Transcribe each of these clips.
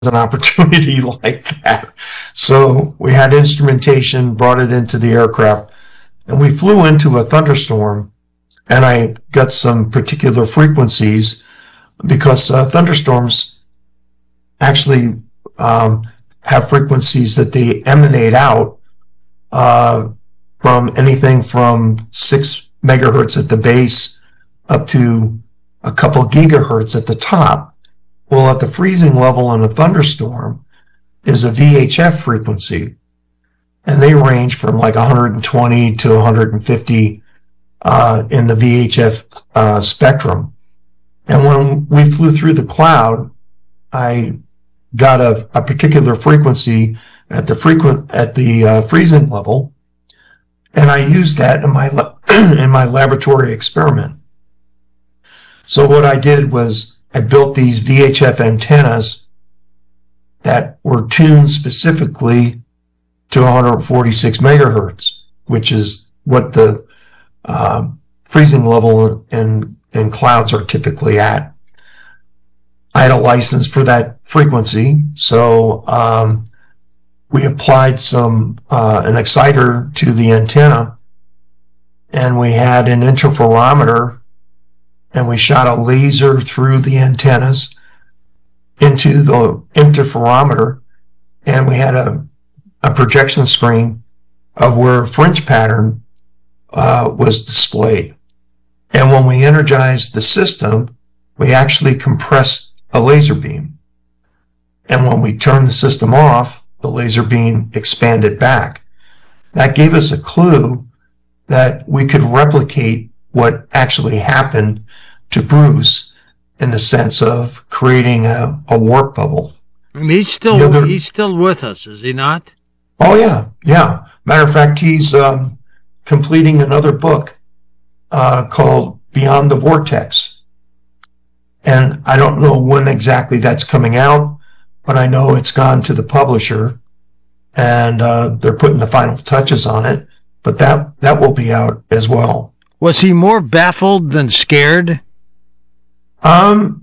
an opportunity like that. So we had instrumentation, brought it into the aircraft, and we flew into a thunderstorm, and I got some particular frequencies because thunderstorms actually have frequencies that they emanate out from anything from 6 megahertz at the base up to a couple gigahertz at the top. Well, at the freezing level in a thunderstorm is a VHF frequency, and they range from like 120 to 150 in the VHF spectrum. And when we flew through the cloud, I got a particular frequency at the freezing level, and I used that in my laboratory experiment. So what I did was I built these VHF antennas that were tuned specifically to 146 megahertz, which is what the freezing level in clouds are typically at. I had a license for that frequency, so we applied an exciter to the antenna, and we had an interferometer, and we shot a laser through the antennas into the interferometer, and we had a projection screen of where fringe pattern was displayed. And when we energized the system, we actually compressed a laser beam. And when we turned the system off, the laser beam expanded back. That gave us a clue that we could replicate what actually happened to Bruce in the sense of creating a warp bubble. And he's still with us, is he not? Oh, yeah. Matter of fact, he's completing another book called Beyond the Vortex. And I don't know when exactly that's coming out, but I know it's gone to the publisher, and they're putting the final touches on it. But that will be out as well. Was he more baffled than scared? I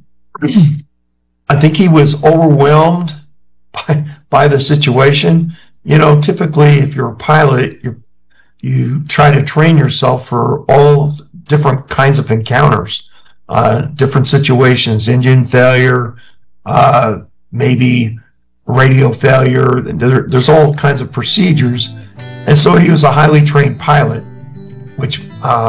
think he was overwhelmed by the situation. You know, typically if you're a pilot, you try to train yourself for all different kinds of encounters, different situations, engine failure, maybe radio failure. There's all kinds of procedures. And so he was a highly trained pilot, which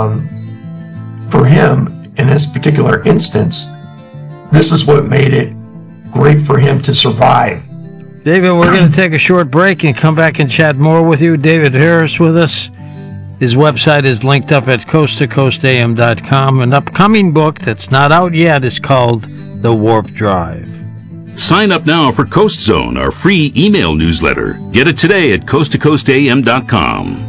for him, in this particular instance, this is what made it great for him to survive. David, we're going to take a short break and come back and chat more with you. David Harris with us. His website is linked up at coasttocoastam.com. An upcoming book that's not out yet is called The Warp Drive. Sign up now for Coast Zone, our free email newsletter. Get it today at coasttocoastam.com.